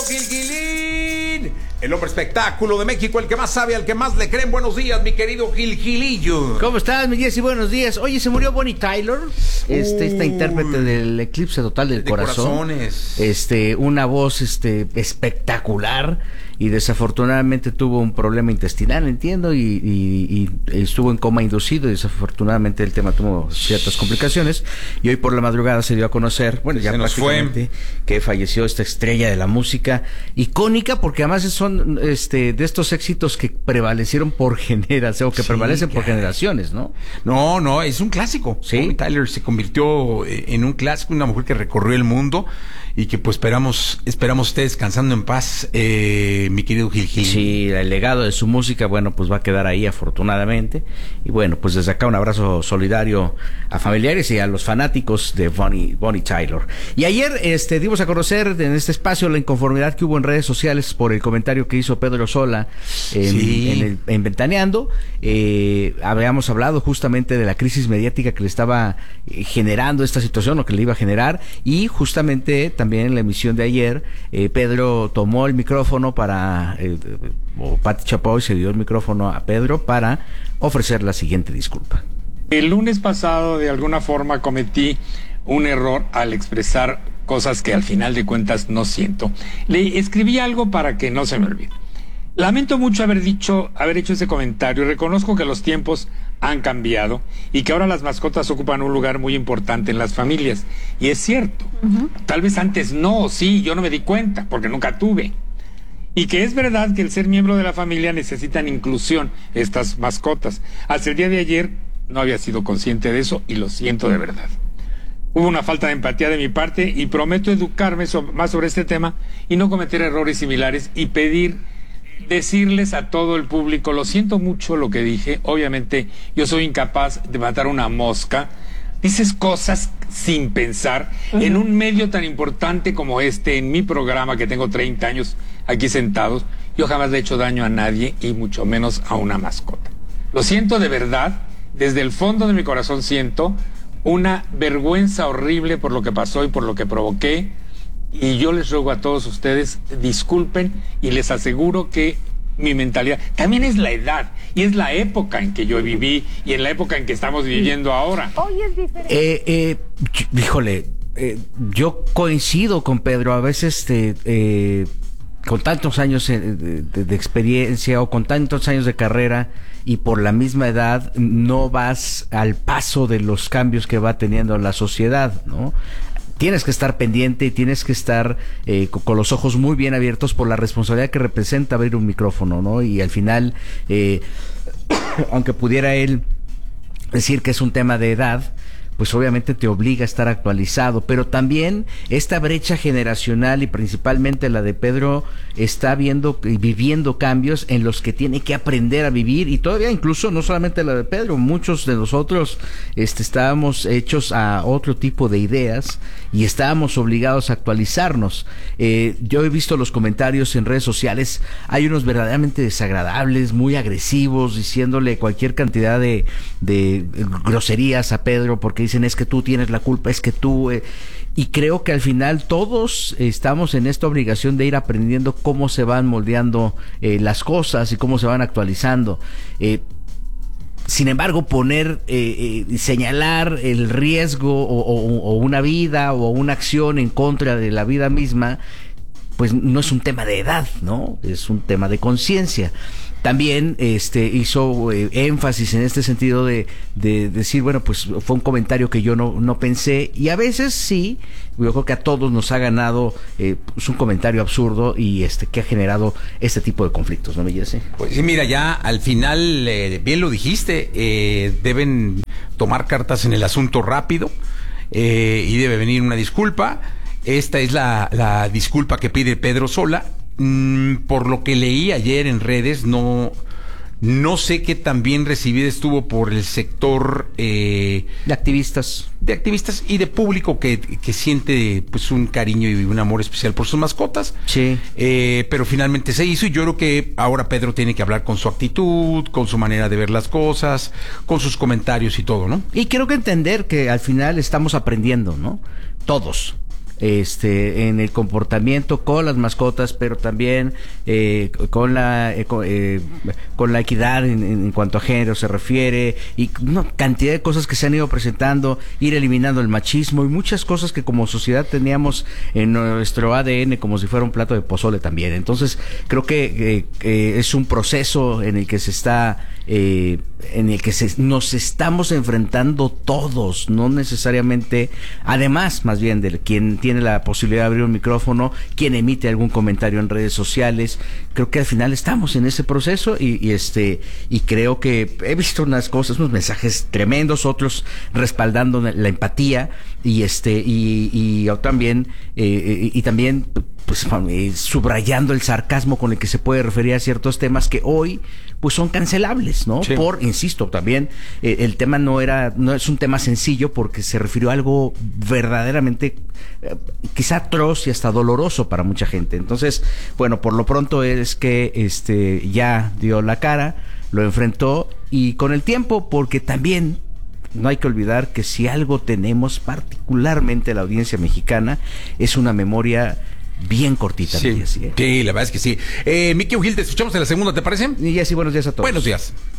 Gilgilín, el hombre espectáculo de México, el que más sabe, al que más le creen. Buenos días, mi querido Gilgilillo. ¿Cómo estás, mi Jessy? Buenos días. Oye, se murió Bonnie Tyler, esta intérprete del Eclipse Total del Corazón. Corazones. Una voz espectacular, y desafortunadamente tuvo un problema intestinal, entiendo, y estuvo en coma inducido, y desafortunadamente el tema tuvo ciertas complicaciones, y hoy por la madrugada se dio a conocer, bueno, ya prácticamente, que falleció esta estrella de la música, icónica, porque además son de estos éxitos que prevalecieron por generaciones, o que prevalecen por generaciones, ¿no? No, es un clásico. Sí. Bonnie Tyler se convirtió en un clásico, una mujer que recorrió el mundo, y que pues esperamos esté descansando en paz, mi querido Gilgilín. Sí, el legado de su música, bueno, pues va a quedar ahí afortunadamente. Y bueno, pues desde acá un abrazo solidario a familiares y a los fanáticos de Bonnie Tyler. Y ayer dimos a conocer en este espacio la inconformidad que hubo en redes sociales por el comentario que hizo Pedro Sola en Ventaneando. Habíamos hablado justamente de la crisis mediática que le estaba generando esta situación, o que le iba a generar, y justamente también en la emisión de ayer, Pedro tomó el micrófono o Pati Chapoy se dio el micrófono a Pedro para ofrecer la siguiente disculpa. El lunes pasado, de alguna forma, cometí un error al expresar cosas que al final de cuentas no siento. Le escribí algo para que no se me olvide. Lamento mucho haber hecho ese comentario, y reconozco que los tiempos han cambiado y que ahora las mascotas ocupan un lugar muy importante en las familias. Y es cierto. Tal vez antes sí, yo no me di cuenta porque nunca tuve. Y que es verdad que el ser miembro de la familia necesitan inclusión, estas mascotas. Hasta el día de ayer no había sido consciente de eso, y lo siento de verdad. Hubo una falta de empatía de mi parte, y prometo educarme más sobre este tema y no cometer errores similares, y decirles a todo el público: lo siento mucho lo que dije. Obviamente yo soy incapaz de matar una mosca. Dices cosas sin pensar en un medio tan importante como en mi programa, que tengo 30 años aquí sentados. Yo jamás le he hecho daño a nadie, y mucho menos a una mascota. Lo siento de verdad, desde el fondo de mi corazón siento una vergüenza horrible por lo que pasó y por lo que provoqué. Y yo les ruego a todos ustedes, disculpen, y les aseguro que mi mentalidad también es la edad, y es la época en que yo viví, y en la época en que estamos viviendo ahora. Hoy es diferente. Yo coincido con Pedro. A veces con tantos años de experiencia, o con tantos años de carrera, y por la misma edad, no vas al paso de los cambios que va teniendo la sociedad, ¿no? Tienes que estar pendiente, y tienes que estar con los ojos muy bien abiertos por la responsabilidad que representa abrir un micrófono, ¿no? Y al final, aunque pudiera él decir que es un tema de edad, pues obviamente te obliga a estar actualizado, pero también esta brecha generacional, y principalmente la de Pedro, está viviendo cambios en los que tiene que aprender a vivir. Y todavía, incluso, no solamente la de Pedro, muchos de nosotros estábamos hechos a otro tipo de ideas, y estábamos obligados a actualizarnos. Yo he visto los comentarios en redes sociales, hay unos verdaderamente desagradables, muy agresivos, diciéndole cualquier cantidad de groserías a Pedro, porque dicen: es que tú tienes la culpa, es que tú... Y creo que al final todos estamos en esta obligación de ir aprendiendo cómo se van moldeando las cosas y cómo se van actualizando. Sin embargo, señalar el riesgo o una vida o una acción en contra de la vida misma, pues no es un tema de edad, ¿no? Es un tema de conciencia. También hizo énfasis en este sentido de decir, bueno, pues fue un comentario que yo no pensé, y a veces sí, yo creo que a todos nos ha ganado un comentario absurdo, y que ha generado este tipo de conflictos, ¿no me Jessy? Pues sí, mira, ya al final, bien lo dijiste, deben tomar cartas en el asunto rápido, y debe venir una disculpa. Esta es la disculpa que pide Pedro Sola. Por lo que leí ayer en redes, no sé qué tan bien recibida estuvo por el sector de activistas y de público que siente pues un cariño y un amor especial por sus mascotas. Sí. Pero finalmente se hizo, y yo creo que ahora Pedro tiene que hablar con su actitud, con su manera de ver las cosas, con sus comentarios y todo, ¿no? Y creo que entender que al final estamos aprendiendo, ¿no? Todos. en el comportamiento con las mascotas, pero también con la equidad en cuanto a género se refiere, y una cantidad de cosas que se han ido presentando, ir eliminando el machismo y muchas cosas que como sociedad teníamos en nuestro ADN como si fuera un plato de pozole también. Entonces creo que es un proceso en el que se está en el que nos estamos enfrentando todos, no necesariamente, además más bien de quien tiene la posibilidad de abrir un micrófono, quien emite algún comentario en redes sociales. Creo que al final estamos en ese proceso y creo que he visto unas cosas, unos mensajes tremendos, otros respaldando la empatía y también pues subrayando el sarcasmo con el que se puede referir a ciertos temas que hoy pues son cancelables, ¿no? Sí. Insisto, también el tema no es un tema sencillo porque se refirió a algo verdaderamente quizá atroz y hasta doloroso para mucha gente. Entonces, bueno, por lo pronto es que ya dio la cara, lo enfrentó, y con el tiempo, porque también no hay que olvidar que si algo tenemos, particularmente la audiencia mexicana, es una memoria bien cortita. Sí, sí, la verdad es que sí. Miki Ugil, te escuchamos en la segunda, ¿te parece? Y ya sí, buenos días a todos. Buenos días.